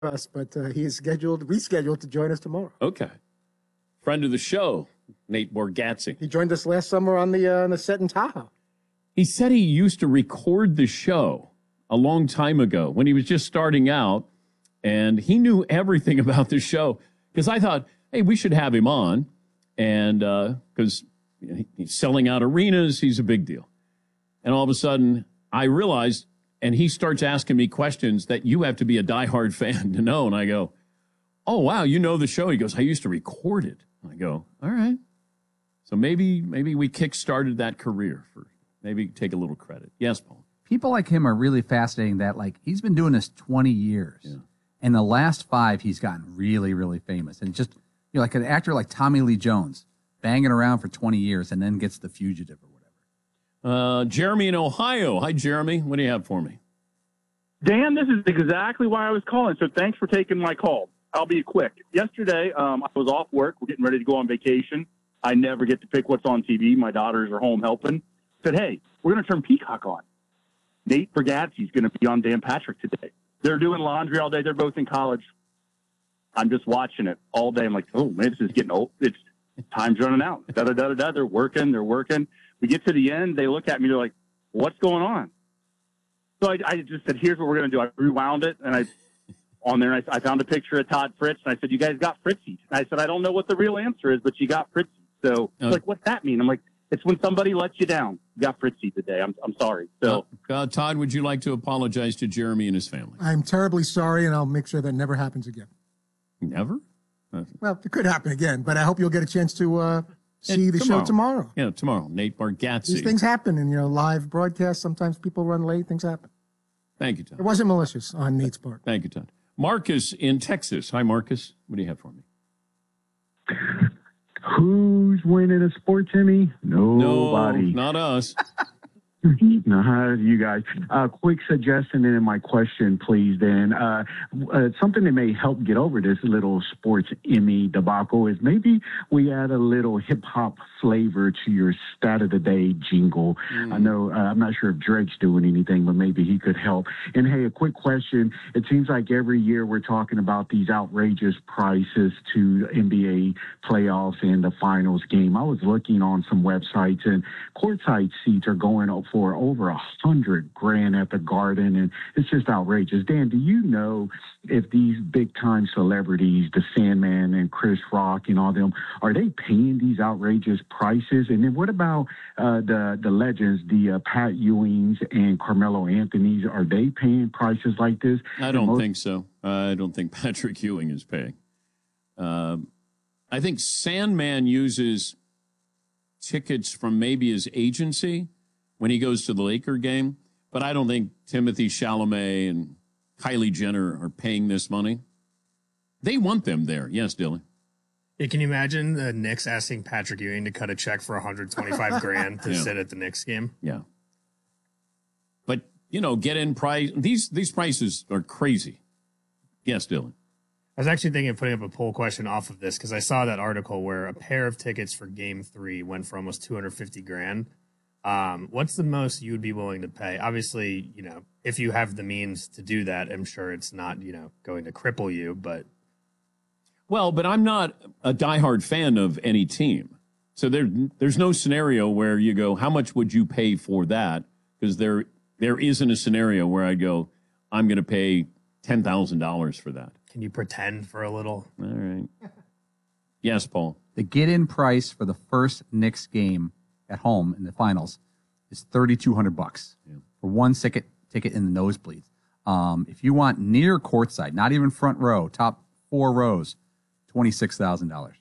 us, but he is rescheduled to join us tomorrow. Okay. Friend of the show, Nate Bargatze. He joined us last summer on the set in Tahoe. He said he used to record the show a long time ago when he was just starting out, and he knew everything about the show. Because I thought, hey, we should have him on, and because he's selling out arenas, he's a big deal. And all of a sudden, I realized, and he starts asking me questions that you have to be a diehard fan to know. And I go, oh, wow, you know the show. He goes, I used to record it. I go, all right. So maybe we kick-started that career. Maybe take a little credit. Yes, Paul. People like him are really fascinating that, like, he's been doing this 20 years. Yeah. And the last 5, he's gotten really, really famous. And just, like an actor like Tommy Lee Jones, banging around for 20 years and then gets The Fugitive or whatever. Jeremy in Ohio. Hi, Jeremy. What do you have for me? Dan, this is exactly why I was calling, so thanks for taking my call. I'll be quick. Yesterday, I was off work. We're getting ready to go on vacation. I never get to pick what's on TV. My daughters are home helping. Said, hey, we're going to turn Peacock on. Nate Bargatze's going to be on Dan Patrick today. They're doing laundry all day. They're both in college. I'm just watching it all day. I'm like, oh, man, this is getting old. It's time's running out. Da-da-da-da-da. They're working. We get to the end. They look at me. They're like, what's going on? So I just said, here's what we're going to do. I rewound it, and I found a picture of Todd Fritz, and I said, you guys got Fritzy. And I said, I don't know what the real answer is, but you got Fritzy. So it's like, what's that mean? I'm like, it's when somebody lets you down. You got Fritzy today. I'm sorry. So, Todd, would you like to apologize to Jeremy and his family? I'm terribly sorry, and I'll make sure that never happens again. Never? Well, it could happen again, but I hope you'll get a chance to see the show tomorrow. Yeah, tomorrow. Nate Bargatze. These things happen in live broadcasts. Sometimes people run late. Things happen. Thank you, Todd. It wasn't malicious on Nate's part. Thank you, Todd. Marcus in Texas. Hi, Marcus. What do you have for me? Who's winning a sports Emmy? Nobody. No, not us. You guys. Quick suggestion and then my question, please, Dan. Something that may help get over this little sports Emmy debacle is maybe we add a little hip-hop flavor to your stat of the day jingle. I know, I'm not sure if Drake's doing anything, but maybe he could help. And, hey, a quick question. It seems like every year we're talking about these outrageous prices to NBA playoffs and the finals game. I was looking on some websites, and courtside seats are going up for over $100,000 at the Garden, and it's just outrageous. Dan, do you know if these big-time celebrities, the Sandman and Chris Rock and all them, are they paying these outrageous prices? And then what about the legends, the Pat Ewings and Carmelo Anthony's? Are they paying prices like this? I don't think so. I don't think Patrick Ewing is paying. I think Sandman uses tickets from maybe his agency when he goes to the Laker game, but I don't think Timothy Chalamet and Kylie Jenner are paying this money. They want them there. Yes, Dylan. Yeah, can you imagine the Knicks asking Patrick Ewing to cut a check for $125,000 to sit at the Knicks game? Yeah. But, get in price. These prices are crazy. Yes, Dylan. I was actually thinking of putting up a poll question off of this because I saw that article where a pair of tickets for Game 3 went for almost $250,000. What's the most you would be willing to pay? Obviously, if you have the means to do that, I'm sure it's not, going to cripple you, but. Well, but I'm not a diehard fan of any team. So there's no scenario where you go, how much would you pay for that? Because there isn't a scenario where I go, I'm going to pay $10,000 for that. Can you pretend for a little? All right. Yes, Paul. The get-in price for the first Knicks game at home in the finals is $3,200 for one ticket in the nosebleeds. If you want near courtside, not even front row, top 4 rows, $26,000. Man,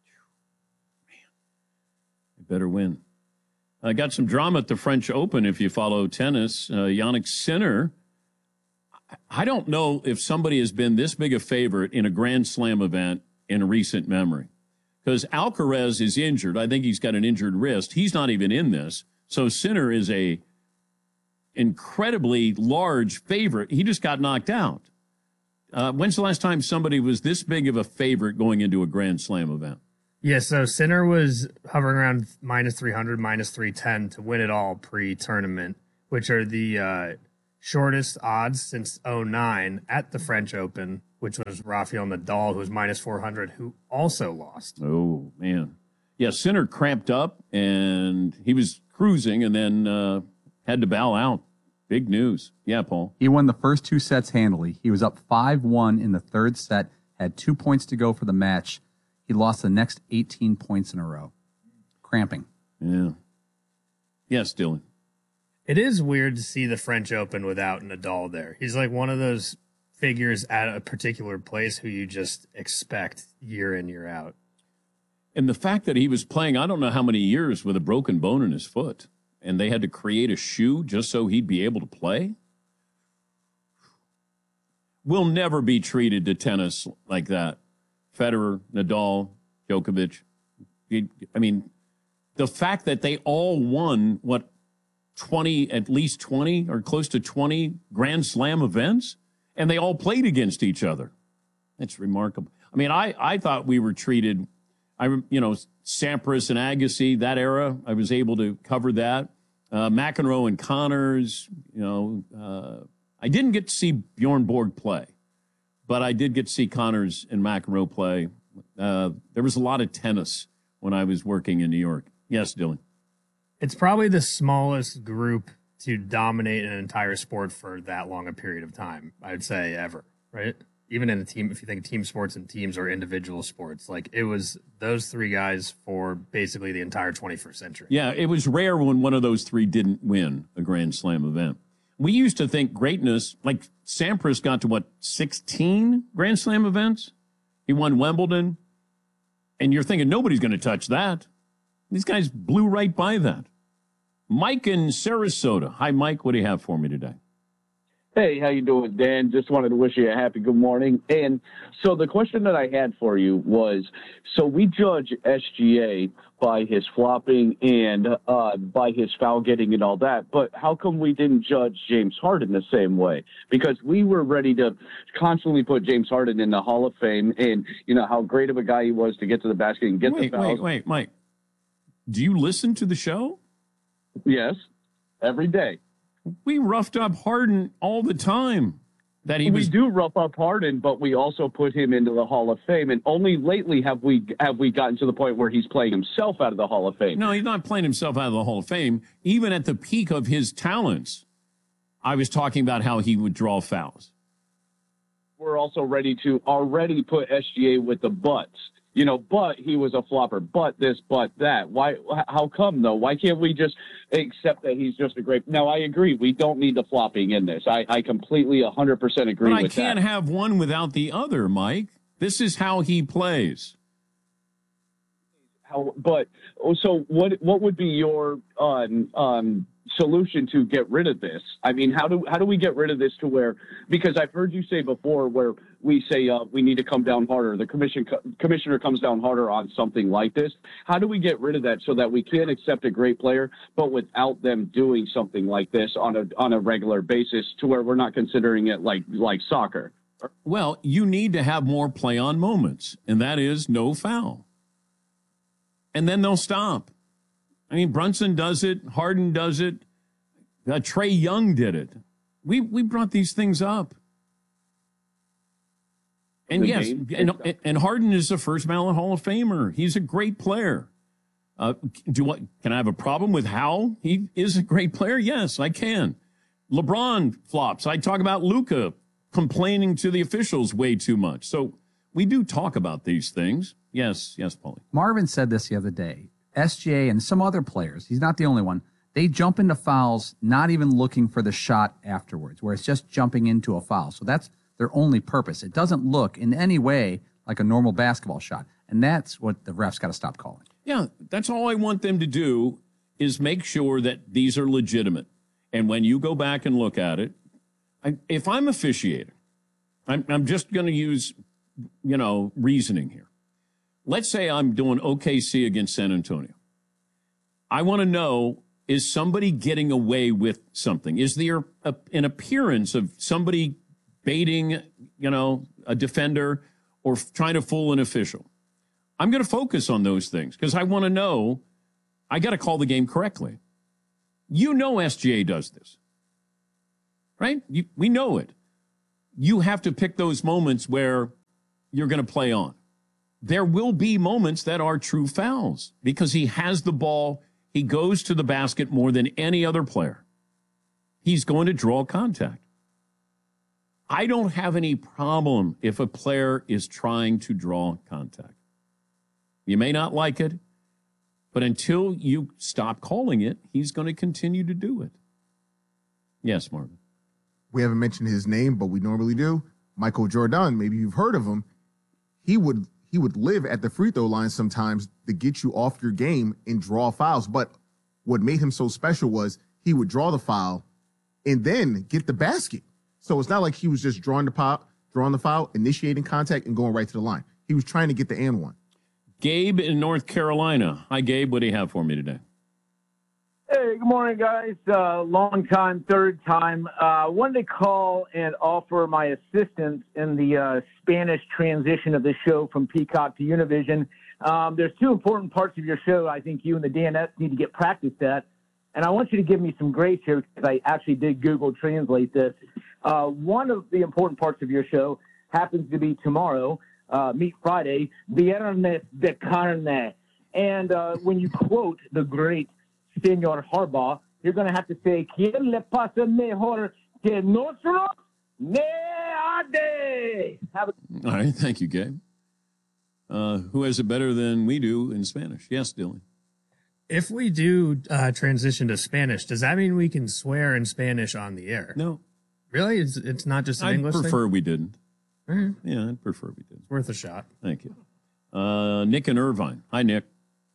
you better win. I got some drama at the French Open if you follow tennis. Jannik Sinner, I don't know if somebody has been this big a favorite in a Grand Slam event in recent memory. Because Alcaraz is injured. I think he's got an injured wrist. He's not even in this. So Sinner is a incredibly large favorite. He just got knocked out. When's the last time somebody was this big of a favorite going into a Grand Slam event? Yeah, so Sinner was hovering around -300, -310 to win it all pre-tournament, which are the shortest odds since '09 at the French Open, which was Rafael Nadal, who was minus 400, who also lost. Oh, man. Yeah, Sinner cramped up, and he was cruising and then had to bow out. Big news. Yeah, Paul. He won the first 2 sets handily. He was up 5-1 in the third set, had 2 points to go for the match. He lost the next 18 points in a row. Cramping. Yeah. Yes, Dylan. It is weird to see the French Open without Nadal there. He's like one of those figures at a particular place who you just expect year in, year out. And the fact that he was playing, I don't know how many years with a broken bone in his foot, and they had to create a shoe just so he'd be able to play. We'll never be treated to tennis like that. Federer, Nadal, Djokovic. I mean, the fact that they all won, what, 20, at least 20 or close to 20 Grand Slam events, and they all played against each other. It's remarkable. I mean, I thought we were treated, Sampras and Agassi, that era, I was able to cover that. McEnroe and Connors, I didn't get to see Bjorn Borg play, but I did get to see Connors and McEnroe play. There was a lot of tennis when I was working in New York. Yes, Dylan. It's probably the smallest group to dominate an entire sport for that long a period of time, I would say, ever, right? Even in a team, if you think team sports and teams or individual sports, like it was those 3 guys for basically the entire 21st century. Yeah, it was rare when one of those 3 didn't win a Grand Slam event. We used to think greatness, like Sampras got to 16 Grand Slam events? He won Wimbledon. And you're thinking nobody's going to touch that. These guys blew right by that. Mike in Sarasota. Hi, Mike. What do you have for me today? Hey, how you doing, Dan? Just wanted to wish you a happy good morning. And so the question that I had for you was, so we judge SGA by his flopping and by his foul getting and all that, but how come we didn't judge James Harden the same way? Because we were ready to constantly put James Harden in the Hall of Fame and, how great of a guy he was to get to the basket and get the fouls. Wait, Mike. Do you listen to the show? Yes, every day. We roughed up Harden all the time. We do rough up Harden, but we also put him into the Hall of Fame. And only lately have we gotten to the point where he's playing himself out of the Hall of Fame. No, he's not playing himself out of the Hall of Fame. Even at the peak of his talents, I was talking about how he would draw fouls. We're also ready to already put SGA with the butts. But he was a flopper, but this, but that. Why? How come, though? Why can't we just accept that he's just a great... Now, I agree. We don't need the flopping in this. I completely 100% agree with that. But I can't have one without the other, Mike. This is how he plays. So what would be your solution to get rid of this? I mean, how do we get rid of this to where, because I've heard you say before where we say we need to come down harder, the commissioner comes down harder on something like this. How do we get rid of that so that we can accept a great player, but without them doing something like this on a regular basis to where we're not considering it like soccer? Well, you need to have more play on moments, and that is no foul. And then they'll stop. I mean, Brunson does it. Harden does it. Trae Young did it. We brought these things up. And yes, and Harden is the first ballot Hall of Famer. He's a great player. Can I have a problem with how he is a great player? Yes, I can. LeBron flops. I talk about Luka complaining to the officials way too much. So we do talk about these things. Yes, Paulie. Marvin said this the other day. SGA and some other players, he's not the only one, they jump into fouls not even looking for the shot afterwards, where it's just jumping into a foul. So that's their only purpose. It doesn't look in any way like a normal basketball shot. And that's what the refs got to stop calling. Yeah, that's all I want them to do is make sure that these are legitimate. And when you go back and look at it, if I'm officiating, I'm just going to use, reasoning here. Let's say I'm doing OKC against San Antonio. I want to know, is somebody getting away with something? Is there an appearance of somebody baiting, a defender or trying to fool an official? I'm going to focus on those things because I want to know, I got to call the game correctly. SGA does this. right? We know it. You have to pick those moments where you're going to play on. There will be moments that are true fouls because he has the ball. He goes to the basket more than any other player. He's going to draw contact. I don't have any problem if a player is trying to draw contact. You may not like it, but until you stop calling it, he's going to continue to do it. Yes, Marvin. We haven't mentioned his name, but we normally do. Michael Jordan, maybe you've heard of him. He would live at the free throw line sometimes to get you off your game and draw fouls. But what made him so special was he would draw the foul and then get the basket. So it's not like he was just drawing the foul, initiating contact, and going right to the line. He was trying to get the and one. Gabe in North Carolina. Hi, Gabe. What do you have for me today? Hey, good morning, guys. Long time, third time. Wanted to call and offer my assistance in the Spanish transition of the show from Peacock to Univision. There's two important parts of your show I think you and the DNS need to get practiced at. And I want you to give me some grace here because I actually did Google Translate this. One of the important parts of your show happens to be tomorrow, Meat Friday, Viernes de Carne. And when you quote the great Senor Harbaugh, you're going to have to say, ¿Quién le pasa mejor que nosotros? Neade. All right. Thank you, Gabe. Who has it better than we do in Spanish? Yes, Dylan. If we do transition to Spanish, does that mean we can swear in Spanish on the air? No. Really? It's not just an English thing? I prefer we didn't. Mm-hmm. Yeah, I'd prefer we didn't. It's worth a shot. Thank you. Nick in Irvine. Hi, Nick.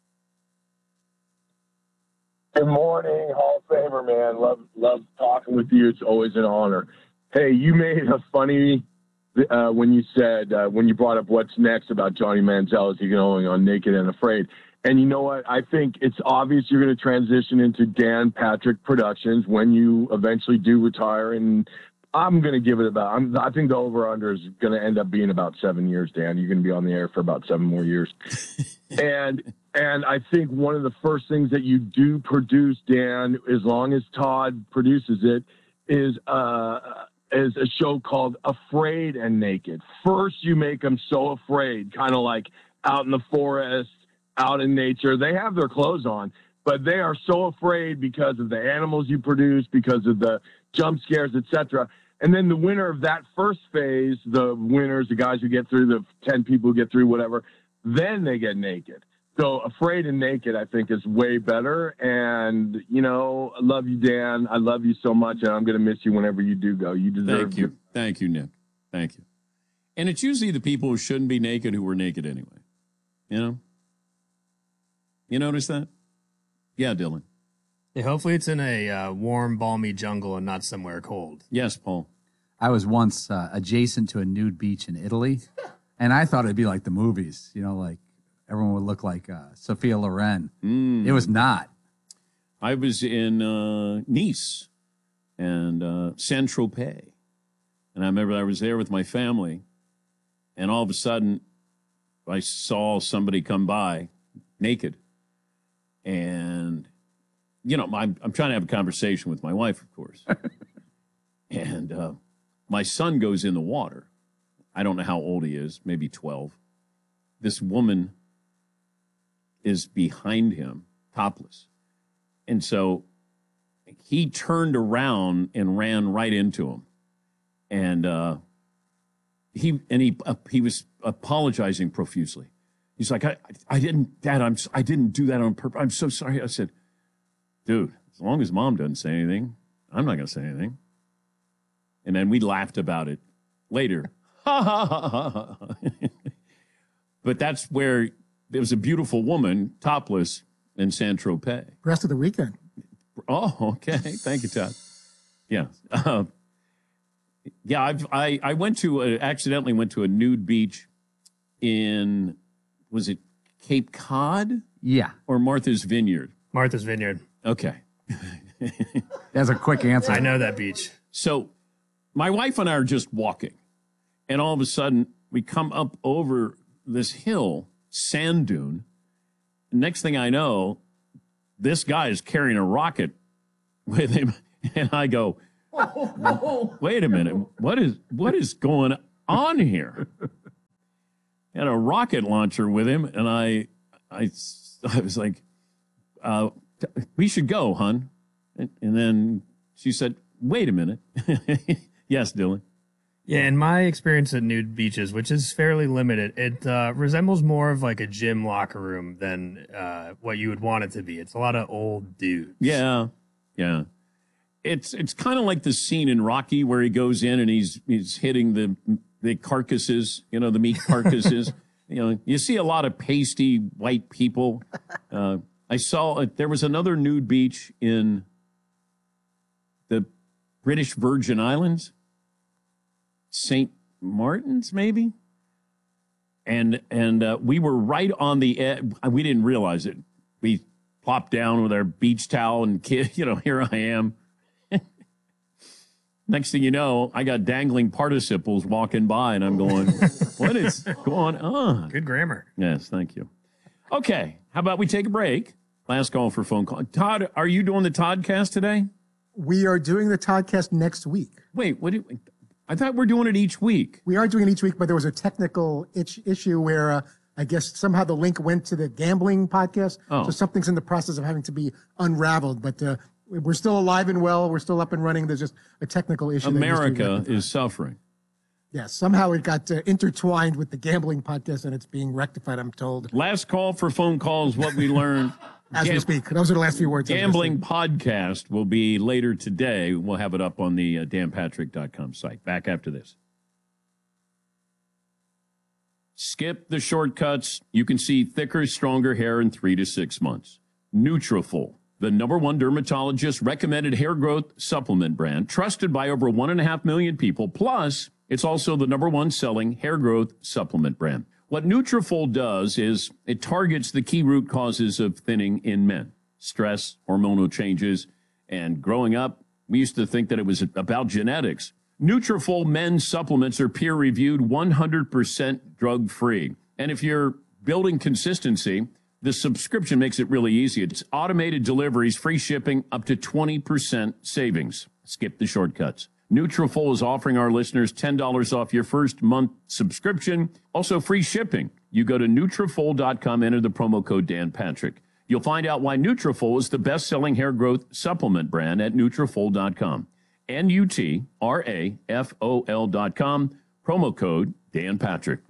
Good morning, Hall of Famer, man. Love talking with you. It's always an honor. Hey, you made a funny when you said when you brought up what's next about Johnny Manziel is he going on Naked and Afraid. And you know what? I think it's obvious you're going to transition into Dan Patrick Productions when you eventually do retire. And I'm going to give it I think the over-under is going to end up being about 7 years, Dan. You're going to be on the air for about 7 more years. And I think one of the first things that you do produce, Dan, as long as Todd produces it, is a show called Afraid and Naked. First, you make them so afraid, kind of like out in the forest, out in nature. They have their clothes on, but they are so afraid because of the animals you produce, because of the jump scares, etc. And then the winner of that first phase, the winners, the guys who get through, the 10 people who get through, whatever, then they get naked. So Afraid and Naked, I think, is way better. And, you know, I love you, Dan. I love you so much, and I'm going to miss you whenever you do go. You deserve it. Thank you, Nick. Thank you. And it's usually the people who shouldn't be naked who were naked anyway. You know? You notice that? Yeah, Dylan. Yeah, hopefully it's in a warm, balmy jungle and not somewhere cold. Yes, Paul. I was once adjacent to a nude beach in Italy, and I thought it'd be like the movies, you know, like everyone would look like Sophia Loren. It was not. I was in Nice and Saint-Tropez, and I remember I was there with my family, and all of a sudden I saw somebody come by naked, and you know, I'm trying to have a conversation with my wife, of course. And my son goes in the water. I don't know how old he is, maybe 12. This woman is behind him, topless. And so he turned around and ran right into him. And he was apologizing profusely. He's like, I didn't, Dad, I didn't do that on purpose. I'm so sorry. I said, dude, as long as Mom doesn't say anything, I'm not going to say anything. And then we laughed about it later. Ha, ha, ha, ha, ha. But that's where there was a beautiful woman, topless, in Saint-Tropez. Rest of the weekend. Oh, okay. Thank you, Todd. Yeah. I went to, accidentally went to a nude beach in, was it Cape Cod? Yeah. Or Martha's Vineyard? Martha's Vineyard. Okay. That's a quick answer. I know that beach. So my wife and I are just walking, and all of a sudden we come up over this hill, sand dune. Next thing I know, this guy is carrying a rocket with him, and I go, Wait a minute. What is going on here? Had a rocket launcher with him, and I was like, we should go, hon. And then she said, wait a minute. Yes, Dylan. Yeah, in my experience at nude beaches, which is fairly limited, it resembles more of like a gym locker room than what you would want it to be. It's a lot of old dudes. Yeah. It's kind of like the scene in Rocky where he goes in and he's hitting the carcasses, the meat carcasses. You see a lot of pasty white people. I saw there was another nude beach in the British Virgin Islands, St. Martin's maybe, and we were right on the edge. We didn't realize it. We plopped down with our beach towel and kid. Here I am. Next thing you know, I got dangling participles walking by, and I'm going, what is going on? Good grammar. Yes, thank you. Okay, how about we take a break? Last call for phone call. Todd, are you doing the Toddcast today? We are doing the Toddcast next week. Wait, I thought we're doing it each week. We are doing it each week, but there was a technical issue where I guess somehow the link went to the gambling podcast. Oh. So something's in the process of having to be unraveled, but we're still alive and well. We're still up and running. There's just a technical issue. America is suffering. Yes, somehow it got intertwined with the gambling podcast, and it's being rectified, I'm told. Last call for phone calls, what we learned. As we speak. Those are the last few words. Gambling podcast will be later today. We'll have it up on the danpatrick.com site. Back after this. Skip the shortcuts. You can see thicker, stronger hair in 3 to 6 months. Nutrafol, the #1 dermatologist recommended hair growth supplement brand, trusted by over 1.5 million people. Plus, it's also the #1 selling hair growth supplement brand. What Nutrafol does is it targets the key root causes of thinning in men: stress, hormonal changes, and growing up, we used to think that it was about genetics. Nutrafol men's supplements are peer-reviewed, 100% drug-free. And if you're building consistency, the subscription makes it really easy. It's automated deliveries, free shipping, up to 20% savings. Skip the shortcuts. Nutrafol is offering our listeners $10 off your first month subscription. Also free shipping. You go to Nutrafol.com, enter the promo code DanPatrick. You'll find out why Nutrafol is the best-selling hair growth supplement brand at Nutrafol.com. Nutrafol.com, promo code DanPatrick.